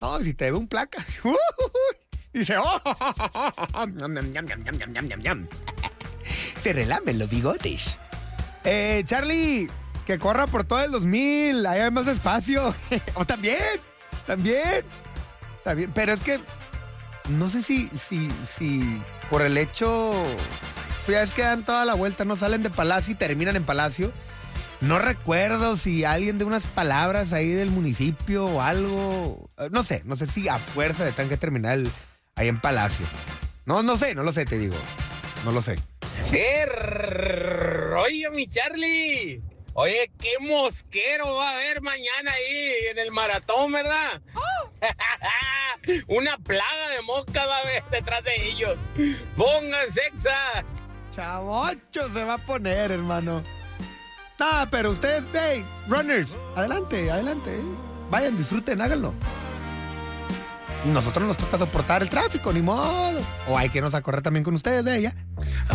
No, si te ve un placa. Dice, se relamen los bigotes. Charlie, que corra por todo el 2000. Ahí hay más espacio. O también. Pero es que no sé si por el hecho, pues ya es que dan toda la vuelta, no salen de Palacio y terminan en Palacio. No recuerdo si alguien de unas palabras ahí del municipio o algo. No sé si a fuerza de que terminar ahí en Palacio. No lo sé, te digo. No lo sé. ¡Qué rollo, mi Charlie! Oye, qué mosquero va a haber mañana ahí en el maratón, ¿verdad? Una plaga de moscas va a haber detrás de ellos. ¡Pónganse exa! Chavocho se va a poner, hermano. Ah, pero ustedes, hey, runners, adelante. Vayan, disfruten, háganlo. Nosotros nos toca soportar el tráfico, ni modo. O hay que irnos a correr también con ustedes, ya.